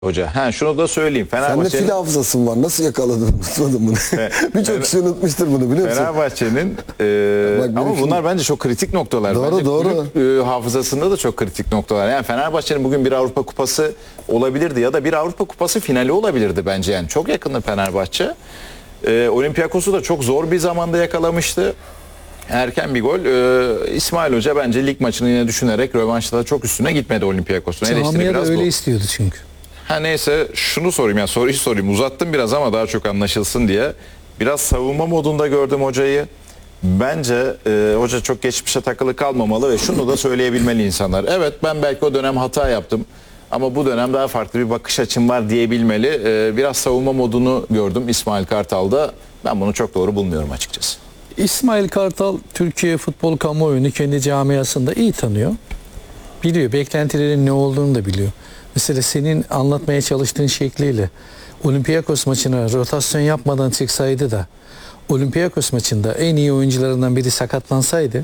Hoca. Şunu da söyleyeyim. Sende fil hafızasın var. Nasıl yakaladın? Unutmadın bunu. Birçok kişi unutmuştur bunu, biliyor musun? Fenerbahçe'nin ama bunlar bence çok kritik noktalar. Doğru, bence doğru. Hafızasında da çok kritik noktalar. Yani Fenerbahçe'nin bugün bir Avrupa Kupası olabilirdi ya da bir Avrupa Kupası finali olabilirdi bence. Yani çok yakındı Fenerbahçe. Olympiakos'u da çok zor bir zamanda yakalamıştı. Erken bir gol. İsmail Hoca bence lig maçını yine düşünerek rövanşta da çok üstüne gitmedi Olympiakos'un. Camia da öyle istiyordu çünkü. Neyse şunu sorayım, yani soruyu sorayım, uzattım biraz ama daha çok anlaşılsın diye. Biraz savunma modunda gördüm hocayı. Bence hoca çok geçmişe takılı kalmamalı ve şunu da söyleyebilmeli insanlar. Evet, ben belki o dönem hata yaptım ama bu dönem daha farklı bir bakış açım var diyebilmeli. Biraz savunma modunu gördüm İsmail Kartal'da. Ben bunu çok doğru bulmuyorum açıkçası. İsmail Kartal Türkiye futbol kamuoyunu kendi camiasında iyi tanıyor. Biliyor, beklentilerin ne olduğunu da biliyor. Mesela senin anlatmaya çalıştığın şekliyle Olympiakos maçına rotasyon yapmadan çıksaydı da Olympiakos maçında en iyi oyuncularından biri sakatlansaydı,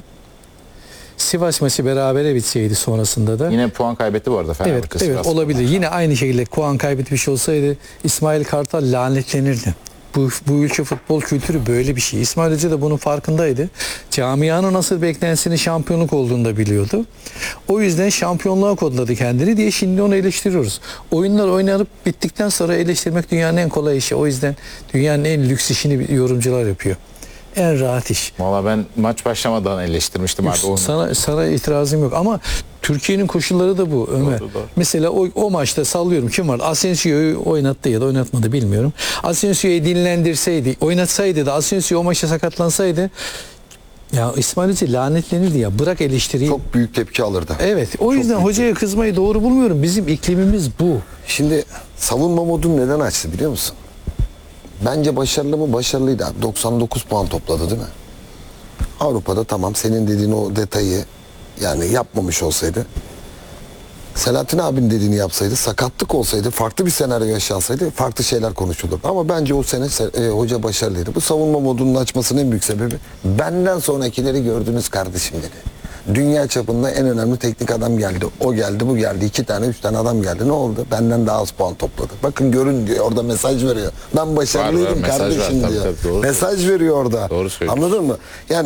Sivas maçı berabere bitseydi sonrasında da yine puan kaybetti bu arada Fenerbahçe. Evet olabilir. Yine aynı şekilde puan kaybetmiş olsaydı İsmail Kartal lanetlenirdi. Bu ülke futbol kültürü böyle bir şey. İsmail Hoca da bunun farkındaydı. Camianın nasıl beklentisinin şampiyonluk olduğunu da biliyordu. O yüzden şampiyonluğa kodladı kendini diye şimdi onu eleştiriyoruz. Oyunlar oynanıp bittikten sonra eleştirmek dünyanın en kolay işi. O yüzden dünyanın en lüks işini yorumcular yapıyor. En rahat iş. Valla ben maç başlamadan eleştirmiştim abi. Sana itirazım yok ama Türkiye'nin koşulları da bu Ömer. Doğru. Mesela o maçta sallıyorum, kim vardı? Asensio'yu oynattı ya da oynatmadı bilmiyorum. Asensio'yu dinlendirseydi, oynatsaydı da Asensio o maçta sakatlansaydı, ya İsmail Hoca lanetlenirdi ya. Bırak eleştiriyi. Çok büyük tepki alırdı. Evet. O yüzden hocaya kızmayı doğru bulmuyorum. Bizim iklimimiz bu. Şimdi savunma modunu neden açtı biliyor musun? Bence başarılı mı? Başarılıydı abi. 99 puan topladı değil mi? Avrupa'da tamam, senin dediğin o detayı yani yapmamış olsaydı, Selahattin abinin dediğini yapsaydı, sakatlık olsaydı, farklı bir senaryo yaşansaydı farklı şeyler konuşulurdu. Ama bence o sene hoca başarılıydı. Bu savunma modunun açmasının en büyük sebebi, benden sonrakileri gördünüz kardeşim dedi. Dünya çapında en önemli teknik adam geldi. O geldi, bu geldi. 2 tane, 3 tane adam geldi. Ne oldu? Benden daha az puan topladı. Bakın görün diyor. Orada mesaj veriyor. Ben başarılıydım kardeşim diyor. Tabii, mesaj veriyor orada. Doğru söylüyorsun. Anladın mı?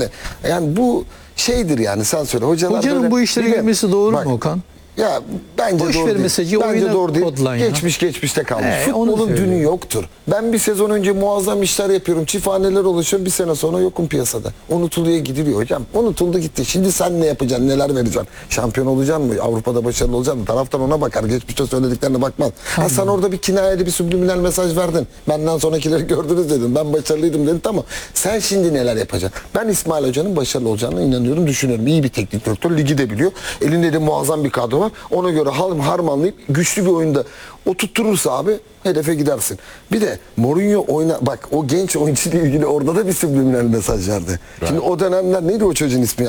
Yani bu şeydir yani, sen söyle. Hocanın böyle, bu işlere girmesi doğru mu Okan? Ya bence boş doğru ver değil. mesajı, bence doğru değil. Ya. Geçmişte kalmış. Futbolun dünü yoktur. Ben bir sezon önce muazzam işler yapıyorum. Çifthaneler oluşuyor. Bir sene sonra yokum piyasada. Unutuluyor, gidiliyor hocam. Unutuldu gitti. Şimdi sen ne yapacaksın? Neler vereceksin? Şampiyon olacaksın mı? Avrupa'da başarılı olacaksın mı? Taraftar ona bakar. Geçmişte söylediklerine bakmaz. Sen orada bir kinayeli, bir subliminal mesaj verdin. Benden sonrakileri gördünüz dedin. Ben başarılıydım dedin. Tamam. Sen şimdi neler yapacaksın? Ben İsmail Hoca'nın başarılı olacağına inanıyorum, düşünüyorum. İyi bir teknik direktör. Ligi de biliyor. Elinde de muazzam bir kadro var. Ona göre harmanlayıp güçlü bir oyunda oturturursa abi hedefe gidersin. Bir de Mourinho bak o genç oyuncuyla ilgili orada da bir subliminal mesaj verdi. Right. Şimdi o dönemler neydi o çocuğun ismi?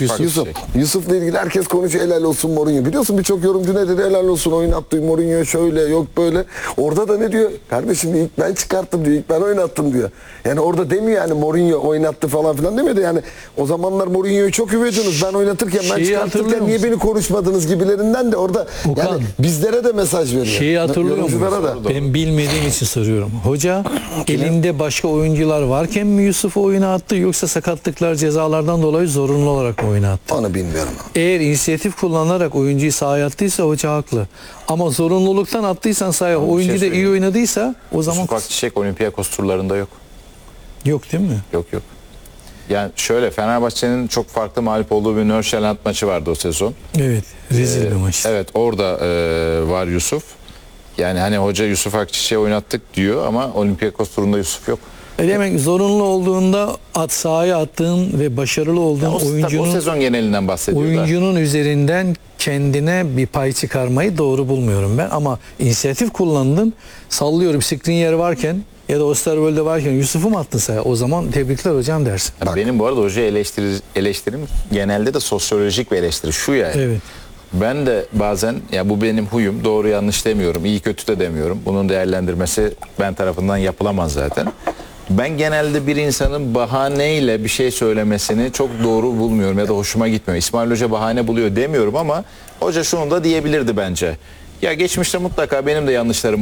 Yusuf'la ilgili herkes konuşuyor, helal olsun Mourinho. Biliyorsun birçok yorumcu ne dedi? Helal olsun, oynattı Mourinho, şöyle yok böyle. Orada da ne diyor? Kardeşim ilk ben çıkarttım diyor. İlk ben oynattım diyor. Yani orada demiyor yani Mourinho oynattı falan filan demiyordu yani. O zamanlar Mourinho'yu çok övüyordunuz. Ben oynatırken, ben çıkartırken niye beni konuşmadınız gibilerinden de orada Okan, yani bizlere de mesaj veriyor. Şeyi hatırlıyor musun? Ben bilmediğim için soruyorum. Hoca elinde başka oyuncular varken mi Yusuf'u oyuna attı, yoksa sakatlıklar, cezalardan dolayı zorunlu olarak mı oyuna attı? Onu bilmiyorum. Eğer inisiyatif kullanarak oyuncuyu sahaya attıysa hoca haklı. Ama zorunluluktan attıysan sahaya, oyuncu da iyi oynadıysa o zaman... Yusuf Akçiçek Olympiakos turlarında yok. Yok değil mi? Yok. Yani şöyle, Fenerbahçe'nin çok farklı mağlup olduğu bir Nordsjælland maçı vardı o sezon. Evet, rezil bir maç. Evet, orada var Yusuf. Yani hani hoca Yusuf Akçiçek'i oynattık diyor ama Olympiakos turunda Yusuf yok. Demek zorunlu olduğunda sahaya attığın ve başarılı olduğun o sezon genelinden bahsediyor. Oyuncunun üzerinden kendine bir pay çıkarmayı doğru bulmuyorum ben. Ama inisiyatif kullandın, sallıyorum Skriniar varken ya da Osterwolde varken Yusuf'u mu attın sahaya? O zaman tebrikler hocam dersin. Benim bu arada hocaya eleştirim genelde de sosyolojik bir eleştiri. Şu yani. Evet. Ben de bazen, ya bu benim huyum, doğru yanlış demiyorum, iyi kötü de demiyorum. Bunun değerlendirmesi ben tarafından yapılamaz zaten. Ben genelde bir insanın bahaneyle bir şey söylemesini çok doğru bulmuyorum ya da hoşuma gitmiyor. İsmail Hoca bahane buluyor demiyorum ama hoca şunu da diyebilirdi bence. Ya geçmişte mutlaka benim de yanlışlarım